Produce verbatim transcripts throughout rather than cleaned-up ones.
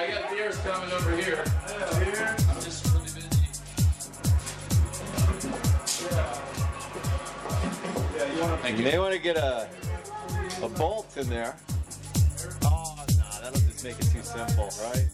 I got beers coming over here. Yeah, here. I'm just really busy. Yeah, you want to. You may want to get a a bolt in there. Oh no, that'll just make it too simple, right?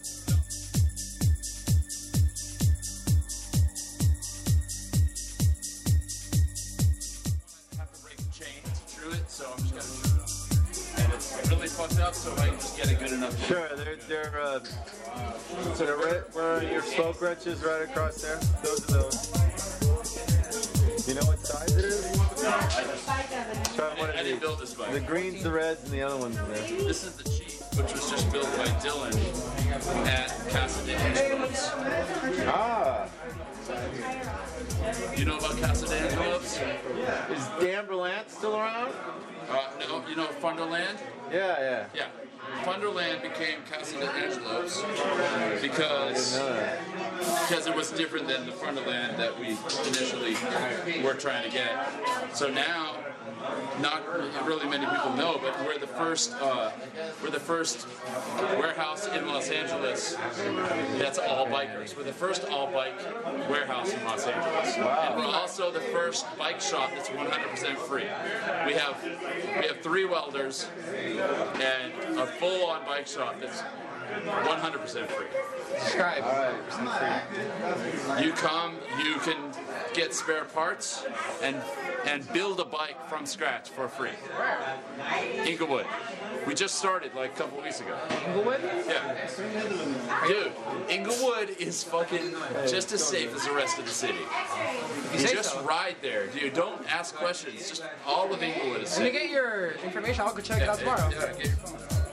I have to break the chain through it, so I'm just gonna turn it on. And it's really fucked up, so I can just get a good enough. Sure, they're they're. Uh, so the red, where are your spoke wrenches right across there? Those are those. You know what size it is? No, I just. Try one I, of I didn't these. build this bike. The greens, the reds, and the other ones in there. This is the Chief, which was just built by Dylan at Casa de Angelos. Ah, You know about Casa de Angelos? is Dan Berlant still around? Uh, no, you know Funderland? Yeah, yeah. Yeah. Funderland became Casa de Angelos I because didn't know that. because it was different than the Funderland that we initially were trying to get. So now, not really many people know, but we're the first uh, we're the first warehouse in Los Angeles that's all bikers. We're the first all bike warehouse in Los Angeles, Wow. and we're also the first bike shop that's one hundred percent free. We have we have three welders and a full-on bike shop that's one hundred percent free. Subscribe. You come, you can get spare parts and and build a bike from scratch for free. Inglewood. We just started like a couple weeks ago. Inglewood? Yeah. Dude, Inglewood is fucking just as safe as the rest of the city. You say just so. ride there, dude. Don't ask questions. Just all of Inglewood is Let me safe. get your information. I'll go check it out tomorrow. Yeah, get your phone.